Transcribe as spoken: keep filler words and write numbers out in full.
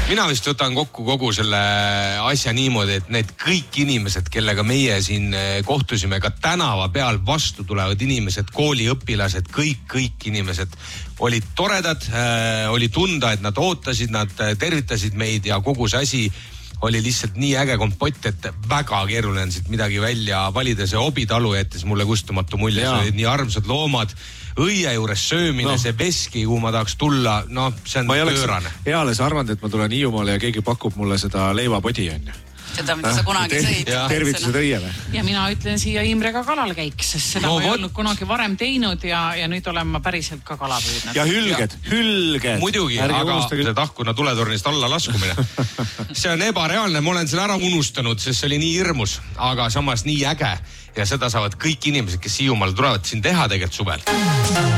mina vist võtan kokku kogu selle asja niimoodi, et need kõik inimesed, kellega meie siin kohtusime, ka tänava peal vastu tulevad inimesed, kooliõpilased, kõik, kõik inimesed olid toredad, äh, oli tunda, et nad ootasid, nad tervitasid meid ja kogu see asi oli lihtsalt nii äge kompott, et väga keeruline siit midagi välja valida. See Obitalu jättis mulle kustumatu mulje, see olid nii armsad loomad, õie juures söömine no., see veski, kuhu ma tahaks tulla, no see on pöörane. Eales arvanud, et ma tulen Hiiumaale ja keegi pakub mulle seda leivapodi, on ju. Seda, mida sa kunagi sõid. Tervitused õiele. Ja mina ütlen siia Imrega kalale käiks, sest seda no, ma ei olnud kunagi varem teinud ja, ja nüüd olen ma päriselt ka kala püüdnud. Ja hülged, ja. hülged. Muidugi, Ärge aga unustage. See tahkuna tuletornist alla laskumine. See on ebareaalne, ma olen selle ära unustanud, sest see oli nii hirmus, aga samas nii äge ja seda saavad kõik inimesed, kes Hiiumaal tulevad siin teha tegelikult suvel.